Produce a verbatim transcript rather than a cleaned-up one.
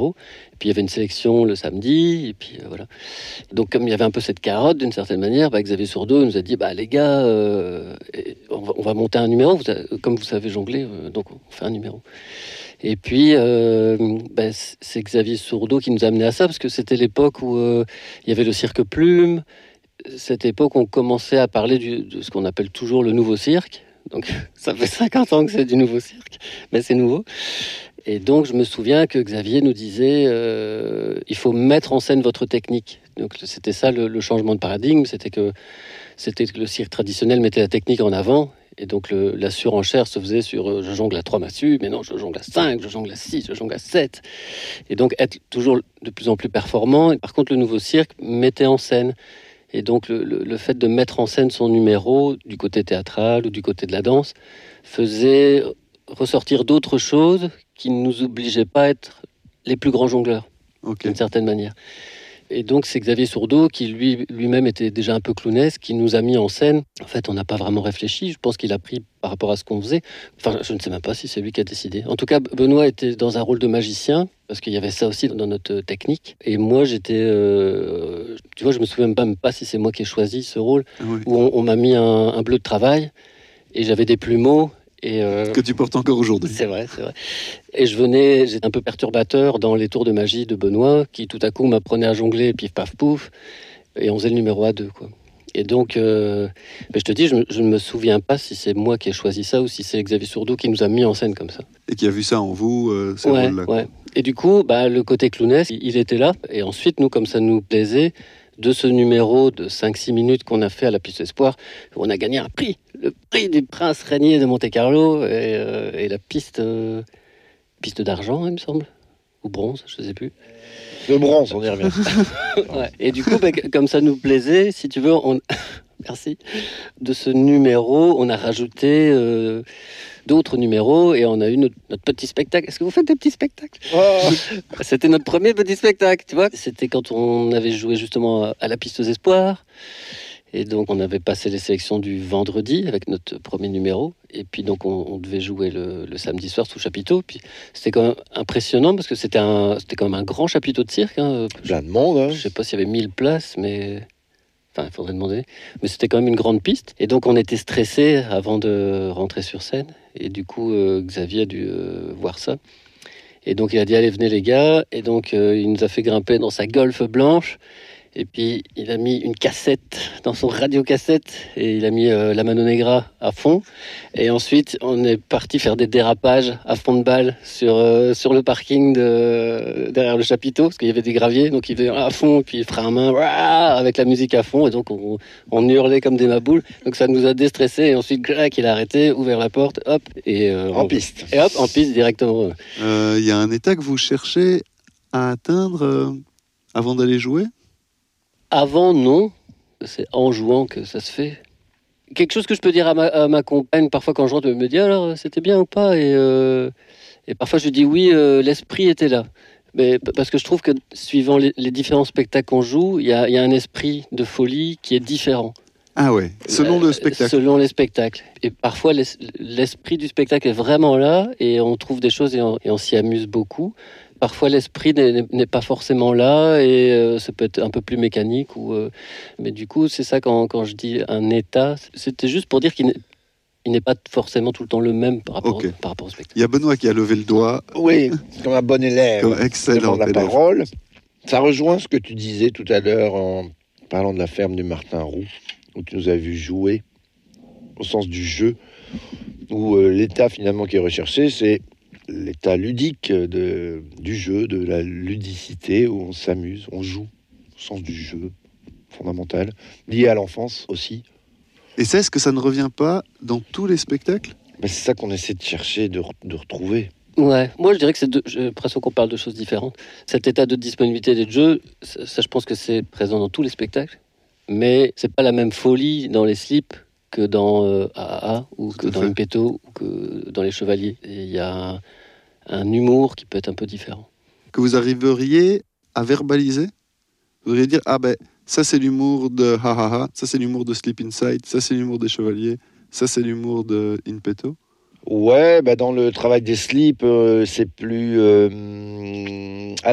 numéros. Et puis il y avait une sélection le samedi, et puis euh, voilà. Donc comme il y avait un peu cette carotte d'une certaine manière, bah, Xavier Sourdeau nous a dit, bah les gars, euh, on, va, on va monter un numéro, vous avez, comme vous savez jongler, euh, donc on fait un numéro. Et puis, euh, bah, c'est Xavier Sourdeau qui nous a amené à ça, parce que c'était l'époque où euh, il y avait le cirque Plume. Cette époque, on commençait à parler du, de ce qu'on appelle toujours le nouveau cirque. Donc, ça fait cinquante ans que c'est du nouveau cirque, mais c'est nouveau. Et donc, je me souviens que Xavier nous disait euh, il faut mettre en scène votre technique. Donc, c'était ça le, le changement de paradigme, c'était que, c'était que le cirque traditionnel mettait la technique en avant. Et donc, le, la surenchère se faisait sur euh, je jongle à trois massues, mais non, je jongle à cinq, je jongle à six, je jongle à sept. Et donc, être toujours de plus en plus performant. Et par contre, le nouveau cirque mettait en scène. Et donc, le, le, le fait de mettre en scène son numéro, du côté théâtral ou du côté de la danse, faisait ressortir d'autres choses qui ne nous obligeaient pas à être les plus grands jongleurs, okay. D'une certaine manière. Et donc, c'est Xavier Sourdeau, qui lui, lui-même était déjà un peu clownesque, qui nous a mis en scène. En fait, on n'a pas vraiment réfléchi. Je pense qu'il a pris par rapport à ce qu'on faisait. Enfin, je ne sais même pas si c'est lui qui a décidé. En tout cas, Benoît était dans un rôle de magicien, parce qu'il y avait ça aussi dans notre technique. Et moi, j'étais... Euh, tu vois, je me souviens même pas si c'est moi qui ai choisi ce rôle, oui. Où on, on m'a mis un, un bleu de travail, et j'avais des plumeaux. Et euh, que tu portes encore aujourd'hui. C'est vrai, c'est vrai. Et je venais, j'étais un peu perturbateur dans les tours de magie de Benoît, qui tout à coup m'apprenait à jongler, pif paf pouf, et on faisait le numéro à deux, quoi. Et donc, euh, je te dis, je, je ne me souviens pas si c'est moi qui ai choisi ça ou si c'est Xavier Sourdeau qui nous a mis en scène comme ça. Et qui a vu ça en vous, euh, ces ouais, rôles-là. Ouais. Et du coup, bah, le côté clownesque, il était là. Et ensuite, nous, comme ça nous plaisait, de ce numéro de cinq six minutes qu'on a fait à la Piste Espoir, on a gagné un prix, le prix du Prince Régnier de Monte-Carlo, et, euh, et la piste, euh, piste d'argent, il me semble, ou bronze, je ne sais plus. De bronze, on y revient. Ouais. Et du coup, bah, comme ça nous plaisait, si tu veux, on... merci, de ce numéro, on a rajouté euh, d'autres numéros et on a eu notre, notre petit spectacle. Est-ce que vous faites des petits spectacles? Oh. C'était notre premier petit spectacle, tu vois. C'était quand on avait joué justement à la Piste aux Espoirs. Et donc, on avait passé les sélections du vendredi avec notre premier numéro. Et puis, donc, on, on devait jouer le, le samedi soir sous chapiteau. Puis, c'était quand même impressionnant parce que c'était, un, c'était quand même un grand chapiteau de cirque. Hein. Plein de monde. Hein. Je ne sais pas s'il y avait mille places, mais... Enfin, il faudrait demander. Mais c'était quand même une grande piste. Et donc, on était stressés avant de rentrer sur scène. Et du coup, euh, Xavier a dû euh, voir ça. Et donc, il a dit, allez, venez les gars. Et donc, euh, il nous a fait grimper dans sa Golf blanche. Et puis, il a mis une cassette dans son radiocassette et il a mis euh, la Mano Negra à fond. Et ensuite, on est parti faire des dérapages à fond de balle sur, euh, sur le parking de, derrière le chapiteau, parce qu'il y avait des graviers. Donc, il faisait à fond, puis il ferait un main avec la musique à fond. Et donc, on, on hurlait comme des maboules. Donc, ça nous a déstressés. Et ensuite, clac, il a arrêté, ouvert la porte, hop. Et, euh, en on, piste. Et hop, en piste directement. Il euh, y a un état que vous cherchez à atteindre euh, avant d'aller jouer ? Avant, non. C'est en jouant que ça se fait. Quelque chose que je peux dire à ma, à ma compagne, parfois quand je rentre, elle me dit alors, c'était bien ou pas et, euh, et parfois je dis oui, euh, l'esprit était là. Mais, parce que je trouve que suivant les, les différents spectacles qu'on joue, il y a, y a un esprit de folie qui est différent. Ah ouais, selon euh, le spectacle. Selon les spectacles. Et parfois, l'es, l'esprit du spectacle est vraiment là et on trouve des choses et on, et on s'y amuse beaucoup. Parfois, l'esprit n'est, n'est pas forcément là et euh, ça peut être un peu plus mécanique. Ou, euh, mais du coup, c'est ça quand, quand je dis un état, c'était juste pour dire qu'il n'est, il n'est pas forcément tout le temps le même par rapport, okay. par rapport au spectacle. Il y a Benoît qui a levé le doigt. Oui, comme un bon élève. Comme excellent la élève. Parole. Ça rejoint ce que tu disais tout à l'heure en parlant de la ferme du Martin Roux, où tu nous as vu jouer au sens du jeu, où euh, l'état finalement qui est recherché, c'est l'état ludique de, du jeu, de la ludicité, où on s'amuse, on joue, au sens du jeu fondamental, lié à l'enfance aussi. Et c'est ce que ça ne revient pas dans tous les spectacles ? Ben c'est ça qu'on essaie de chercher, de, de retrouver. Ouais, moi je dirais que c'est deux, j'ai l'impression qu'on parle de choses différentes. Cet état de disponibilité des jeux, ça, ça je pense que c'est présent dans tous les spectacles, mais c'est pas la même folie dans les slips que dans euh, A A A ou que dans Impetto ou que dans les Chevaliers. Il y a un, un humour qui peut être un peu différent. Que vous arriveriez à verbaliser ? Vous voudriez dire, ah ben, ça c'est l'humour de Ha Ha Ha, ça c'est l'humour de Sleep Inside, ça c'est l'humour des Chevaliers, ça c'est l'humour de Impetto ? Ouais, bah dans le travail des slips, euh, c'est plus... Euh,